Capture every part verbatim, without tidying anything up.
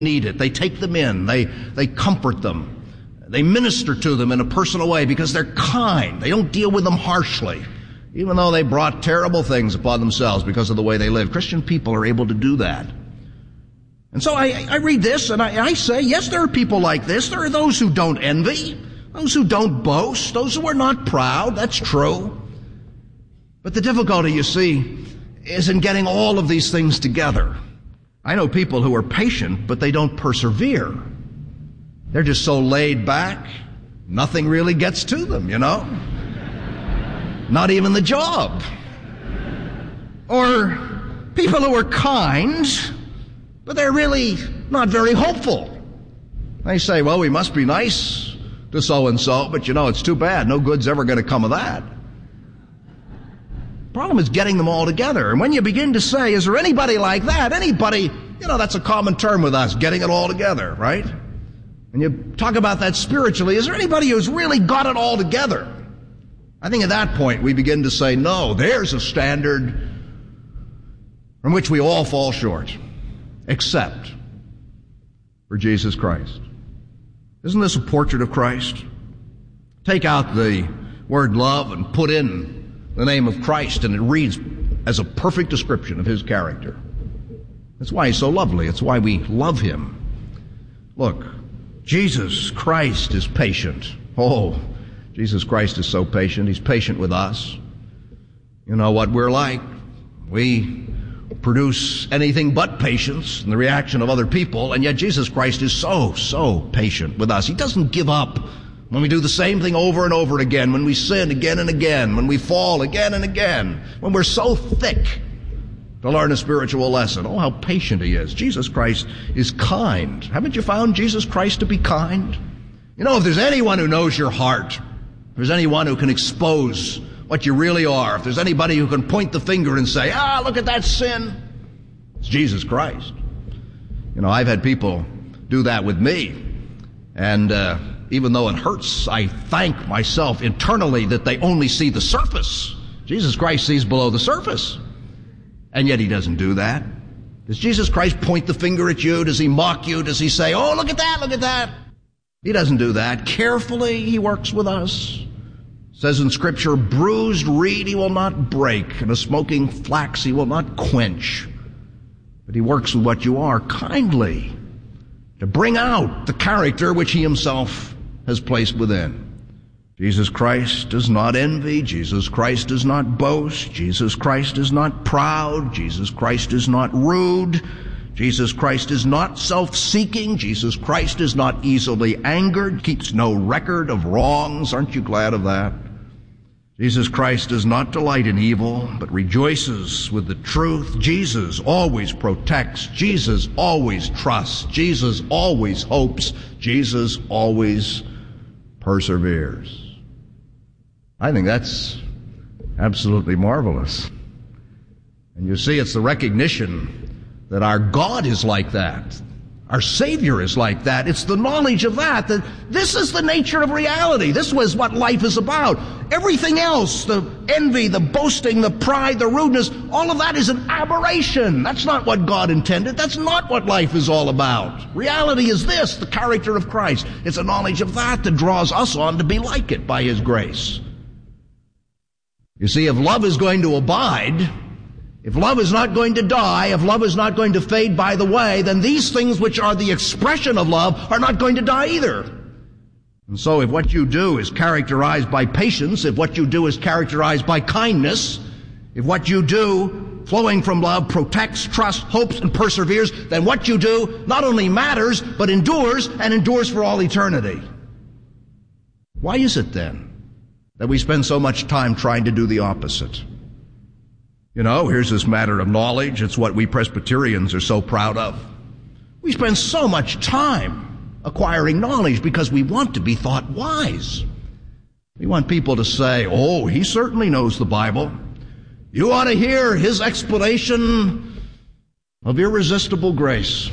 need it. They take them in. They, they comfort them. They minister to them in a personal way because they're kind. They don't deal with them harshly, even though they brought terrible things upon themselves because of the way they live. Christian people are able to do that. And so I, I read this and I, I say, yes, there are people like this. There are those who don't envy, those who don't boast, those who are not proud. That's true. But the difficulty, you see, is in getting all of these things together. I know people who are patient, but they don't persevere. They're just so laid back, nothing really gets to them, you know? Not even the job. Or people who are kind, but they're really not very hopeful. They say, well, we must be nice to so-and-so, but you know, it's too bad. No good's ever going to come of that. The problem is getting them all together. And when you begin to say, is there anybody like that? Anybody, you know, that's a common term with us, getting it all together, right? And you talk about that spiritually, is there anybody who's really got it all together? I think at that point we begin to say, no, there's a standard from which we all fall short, except for Jesus Christ. Isn't this a portrait of Christ? Take out the word love and put in the name of Christ, and it reads as a perfect description of his character. That's why he's so lovely. It's why we love him. Look, Jesus Christ is patient. Oh, Jesus Christ is so patient. He's patient with us. You know what we're like. We produce anything but patience in the reaction of other people, and yet Jesus Christ is so, so patient with us. He doesn't give up when we do the same thing over and over again, when we sin again and again, when we fall again and again, when we're so thick to learn a spiritual lesson. Oh, how patient he is. Jesus Christ is kind. Haven't you found Jesus Christ to be kind? You know, if there's anyone who knows your heart, if there's anyone who can expose what you really are, if there's anybody who can point the finger and say, ah, look at that sin, it's Jesus Christ. You know, I've had people do that with me, and uh, even though it hurts, I thank myself internally that they only see the surface. Jesus Christ sees below the surface. And yet he doesn't do that. Does Jesus Christ point the finger at you? Does he mock you? Does he say, oh, look at that, look at that? He doesn't do that. Carefully he works with us. It says in Scripture, bruised reed he will not break, and a smoking flax he will not quench. But he works with what you are kindly to bring out the character which he himself has placed within. Jesus Christ does not envy. Jesus Christ does not boast. Jesus Christ is not proud. Jesus Christ is not rude. Jesus Christ is not self-seeking. Jesus Christ is not easily angered, keeps no record of wrongs. Aren't you glad of that? Jesus Christ does not delight in evil, but rejoices with the truth. Jesus always protects. Jesus always trusts. Jesus always hopes. Jesus always perseveres. I think that's absolutely marvelous. And you see, it's the recognition that our God is like that. Our Savior is like that. It's the knowledge of that, that this is the nature of reality. This was what life is about. Everything else, the envy, the boasting, the pride, the rudeness, all of that is an aberration. That's not what God intended. That's not what life is all about. Reality is this, the character of Christ. It's a knowledge of that that draws us on to be like it by his grace. You see, if love is going to abide, if love is not going to die, if love is not going to fade by the way, then these things which are the expression of love are not going to die either. And so if what you do is characterized by patience, if what you do is characterized by kindness, if what you do flowing from love protects, trusts, hopes, and perseveres, then what you do not only matters, but endures, and endures for all eternity. Why is it then that we spend so much time trying to do the opposite? You know, here's this matter of knowledge. It's what we Presbyterians are so proud of. We spend so much time acquiring knowledge because we want to be thought wise. We want people to say, oh, he certainly knows the Bible. You ought to hear his explanation of irresistible grace.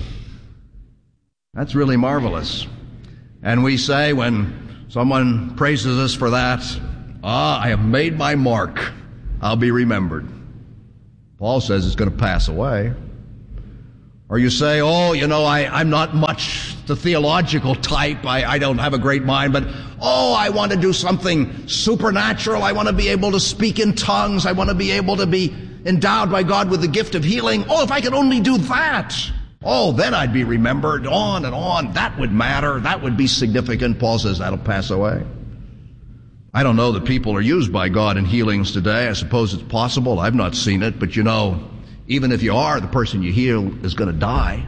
That's really marvelous. And we say when someone praises us for that, ah, I have made my mark. I'll be remembered. Paul says it's going to pass away. Or you say, oh, you know, I, I'm not much the theological type. I, I don't have a great mind, but, oh, I want to do something supernatural. I want to be able to speak in tongues. I want to be able to be endowed by God with the gift of healing. Oh, if I could only do that. Oh, then I'd be remembered. On and on. That would matter. That would be significant. Paul says that'll pass away. I don't know that people are used by God in healings today. I suppose it's possible. I've not seen it, but you know, even if you are, the person you heal is going to die.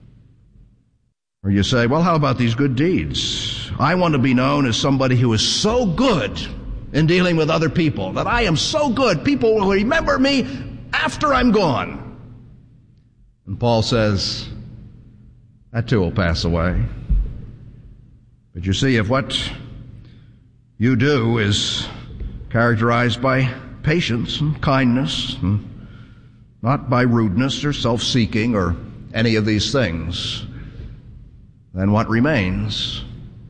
Or you say, well, how about these good deeds? I want to be known as somebody who is so good in dealing with other people, that I am so good, people will remember me after I'm gone. And Paul says, that too will pass away. But you see, if what you do is characterized by patience and kindness, and not by rudeness or self-seeking or any of these things, then what remains,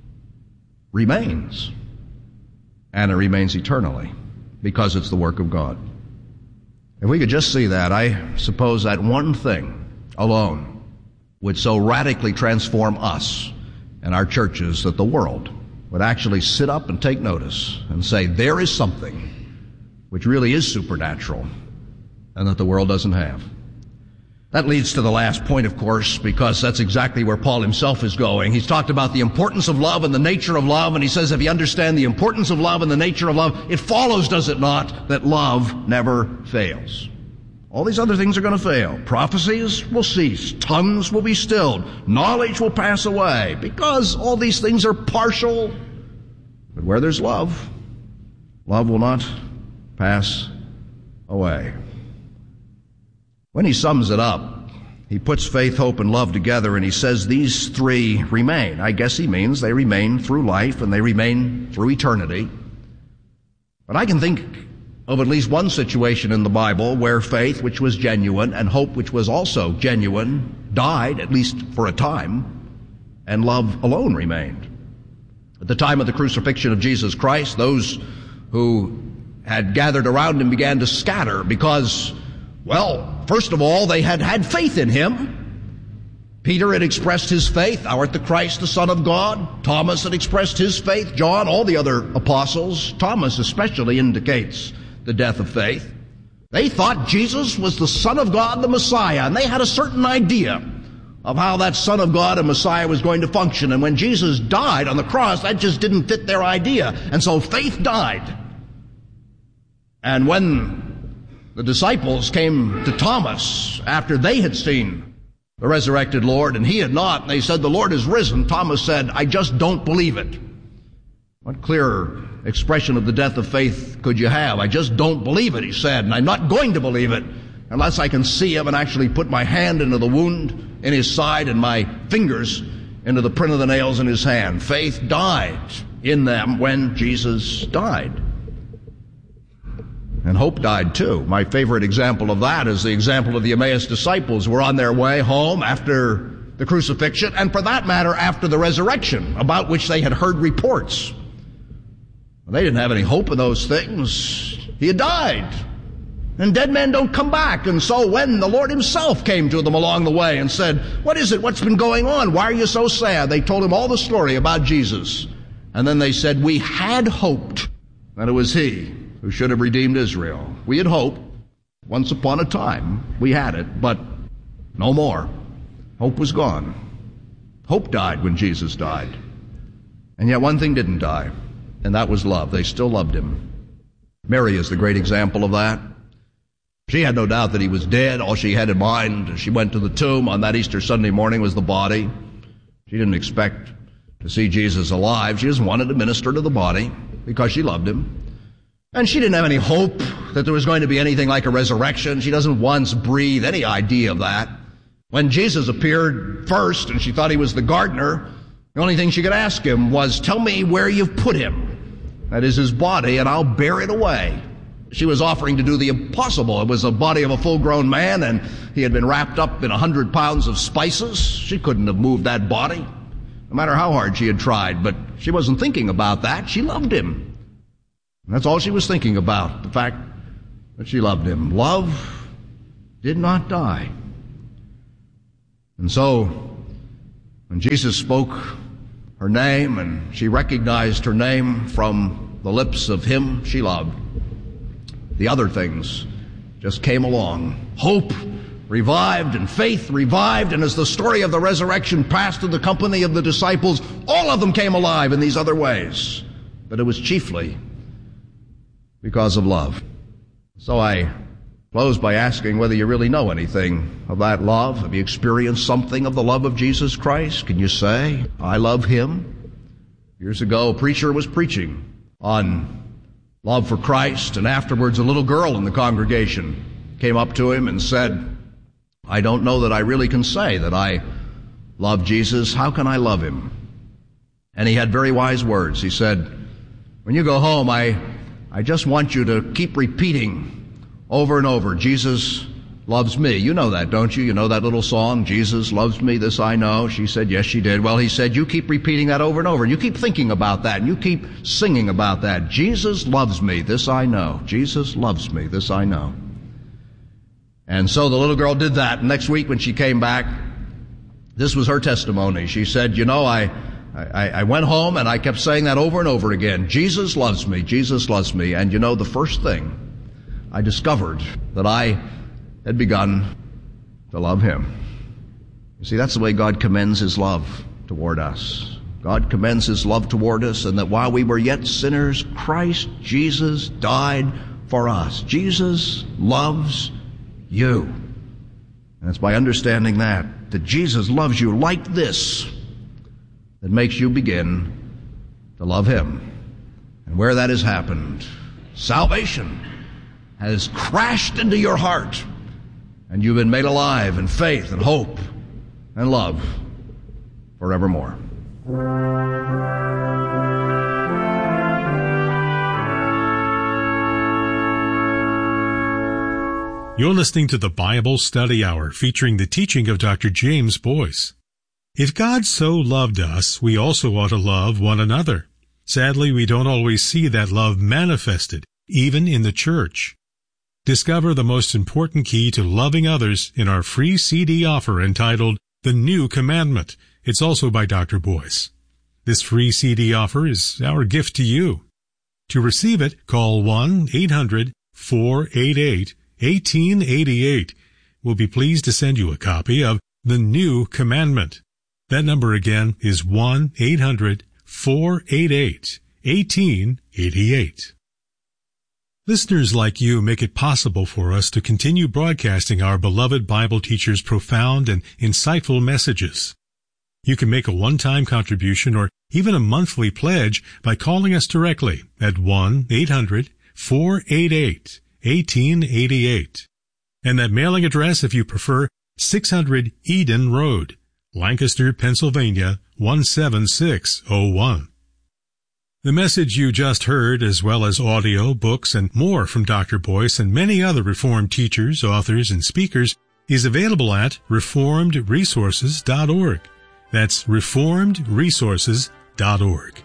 remains. And it remains eternally, because it's the work of God. If we could just see that, I suppose that one thing alone would so radically transform us and our churches that the world would actually sit up and take notice and say, there is something which really is supernatural and that the world doesn't have. That leads to the last point, of course, because that's exactly where Paul himself is going. He's talked about the importance of love and the nature of love, and he says if you understand the importance of love and the nature of love, it follows, does it not, that love never fails. All these other things are going to fail. Prophecies will cease. Tongues will be stilled. Knowledge will pass away, because all these things are partial. But where there's love, love will not pass away. When he sums it up, he puts faith, hope, and love together, and he says these three remain. I guess he means they remain through life and they remain through eternity. But I can think of at least one situation in the Bible where faith, which was genuine, and hope, which was also genuine, died, at least for a time, and love alone remained. At the time of the crucifixion of Jesus Christ, those who had gathered around him began to scatter because, well, first of all, they had had faith in him. Peter had expressed his faith, thou art the Christ, the Son of God. Thomas had expressed his faith. John, all the other apostles. Thomas especially indicates the death of faith. They thought Jesus was the Son of God, the Messiah, and they had a certain idea of how that Son of God and Messiah was going to function. And when Jesus died on the cross, that just didn't fit their idea. And so faith died. And when the disciples came to Thomas after they had seen the resurrected Lord, and he had not, and they said, the Lord is risen, Thomas said, I just don't believe it. What clearer expression of the death of faith could you have? I just don't believe it, he said, and I'm not going to believe it unless I can see him and actually put my hand into the wound in his side and my fingers into the print of the nails in his hand. Faith died in them when Jesus died. And hope died too. My favorite example of that is the example of the Emmaus disciples who were on their way home after the crucifixion, and for that matter, after the resurrection, about which they had heard reports. They didn't have any hope in those things. He had died. And dead men don't come back. And so when the Lord himself came to them along the way and said, what is it? What's been going on? Why are you so sad? They told him all the story about Jesus. And then they said, we had hoped that it was he who should have redeemed Israel. We had hoped. Once upon a time, we had it, but no more. Hope was gone. Hope died when Jesus died. And yet one thing didn't die, and that was love. They still loved him. Mary is the great example of that. She had no doubt that he was dead. All she had in mind as she went to the tomb on that Easter Sunday morning was the body. She didn't expect to see Jesus alive. She just wanted to minister to the body because she loved him. And she didn't have any hope that there was going to be anything like a resurrection. She doesn't once breathe any idea of that. When Jesus appeared first and she thought he was the gardener, the only thing she could ask him was, tell me where you've put him. That is his body, and I'll bear it away. She was offering to do the impossible. It was the body of a full-grown man, and he had been wrapped up in a hundred pounds of spices. She couldn't have moved that body, no matter how hard she had tried. But she wasn't thinking about that. She loved him. And that's all she was thinking about, the fact that she loved him. Love did not die. And so, when Jesus spoke her name and she recognized her name from the lips of him she loved, the other things just came along. Hope revived and faith revived, and as the story of the resurrection passed through the company of the disciples, all of them came alive in these other ways. But it was chiefly because of love. So I close by asking whether you really know anything of that love. Have you experienced something of the love of Jesus Christ? Can you say, I love him? Years ago, a preacher was preaching on love for Christ, and afterwards a little girl in the congregation came up to him and said, I don't know that I really can say that I love Jesus. How can I love him? And he had very wise words. He said, when you go home, I, I just want you to keep repeating over and over, Jesus loves me. You know that, don't you? You know that little song, Jesus loves me, this I know. She said, yes, she did. Well, he said, you keep repeating that over and over. And you keep thinking about that, and you keep singing about that. Jesus loves me, this I know. Jesus loves me, this I know. And so the little girl did that. Next week when she came back, this was her testimony. She said, you know, I, I, I went home and I kept saying that over and over again. Jesus loves me. Jesus loves me. And you know, the first thing I discovered that I had begun to love him. You see, that's the way God commends his love toward us. God commends his love toward us, and that while we were yet sinners, Christ Jesus died for us. Jesus loves you. And it's by understanding that, that Jesus loves you like this, that makes you begin to love him. And where that has happened, salvation has crashed into your heart, and you've been made alive in faith and hope and love forevermore. You're listening to the Bible Study Hour, featuring the teaching of Doctor James Boyce. If God so loved us, we also ought to love one another. Sadly, we don't always see that love manifested, even in the church. Discover the most important key to loving others in our free C D offer entitled The New Commandment. It's also by Doctor Boyce. This free C D offer is our gift to you. To receive it, call one eight hundred four eight eight eighteen eighty-eight. We'll be pleased to send you a copy of The New Commandment. That number again is one eight hundred four eight eight eighteen eighty-eight. Listeners like you make it possible for us to continue broadcasting our beloved Bible teachers' profound and insightful messages. You can make a one-time contribution or even a monthly pledge by calling us directly at one eight hundred four eight eight eighteen eighty-eight. And that mailing address, if you prefer, six hundred Eden Road, Lancaster, Pennsylvania, one seven six oh one. The message you just heard, as well as audio, books, and more from Doctor Boyce and many other Reformed teachers, authors, and speakers, is available at reformed resources dot org. That's reformed resources dot org.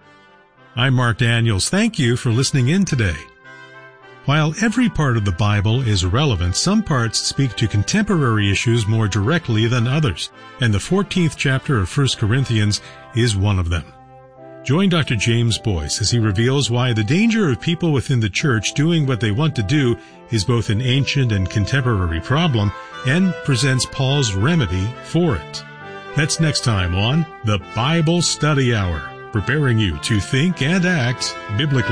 I'm Mark Daniels. Thank you for listening in today. While every part of the Bible is relevant, some parts speak to contemporary issues more directly than others, and the fourteenth chapter of First Corinthians is one of them. Join Doctor James Boyce as he reveals why the danger of people within the church doing what they want to do is both an ancient and contemporary problem, and presents Paul's remedy for it. That's next time on the Bible Study Hour, preparing you to think and act biblically.